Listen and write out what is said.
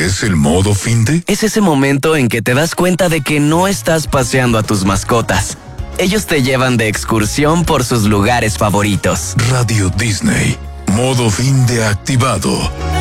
¿Qué es el modo finde? Es ese momento en que te das cuenta de que no estás paseando a tus mascotas. Ellos te llevan de excursión por sus lugares favoritos. Radio Disney. Modo finde activado.